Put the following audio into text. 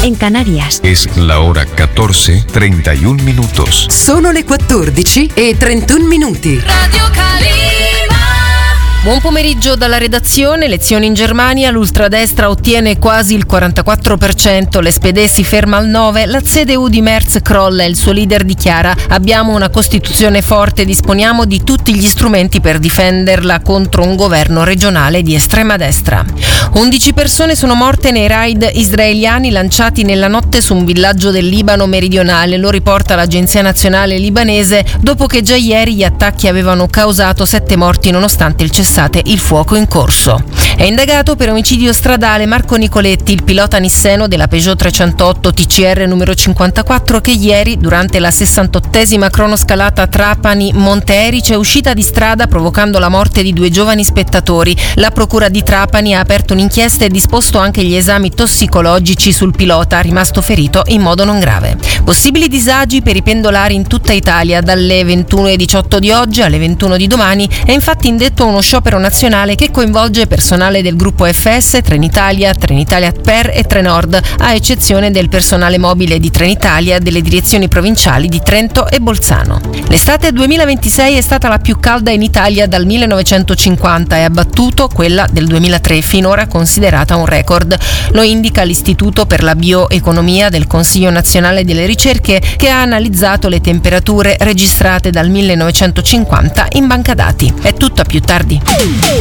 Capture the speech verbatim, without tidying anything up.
en Canarias. Es la hora catorce, treinta y un minutos. Sono le quattordici e trentuno minuti. Radio Calima. Buon pomeriggio dalla redazione. Elezioni in Germania, l'ultradestra ottiene quasi il quarantaquattro per cento, l'S P D si ferma al nove per cento, la C D U di Merz crolla e il suo leader dichiara: abbiamo una Costituzione forte, disponiamo di tutti gli strumenti per difenderla contro un governo regionale di estrema destra. undici persone sono morte nei raid israeliani lanciati nella notte su un villaggio del Libano meridionale, lo riporta l'agenzia nazionale libanese, dopo che già ieri gli attacchi avevano causato sette morti nonostante il cessate il fuoco in corso. È indagato per omicidio stradale Marco Nicoletti, il pilota nisseno della Peugeot trecentotto T C R numero cinquantaquattro che ieri, durante la sessantottesima cronoscalata Trapani-Monte Erice, è uscita di strada provocando la morte di due giovani spettatori. La procura di Trapani ha aperto un'inchiesta e disposto anche gli esami tossicologici sul pilota, rimasto ferito in modo non grave. Possibili disagi per i pendolari in tutta Italia. Dalle ventuno e diciotto di oggi alle ventuno di domani è infatti indetto uno sciopero nazionale che coinvolge personale del gruppo F S, Trenitalia, Trenitalia Per e Trenord, a eccezione del personale mobile di Trenitalia delle direzioni provinciali di Trento e Bolzano. L'estate duemilaventisei è stata la più calda in Italia dal millenovecentocinquanta e ha battuto quella del duemilatré, finora considerata un record. Lo indica l'Istituto per la Bioeconomia del Consiglio Nazionale delle Ricerche, che ha analizzato le temperature registrate dal millenovecentocinquanta in banca dati. È tutto, a più tardi.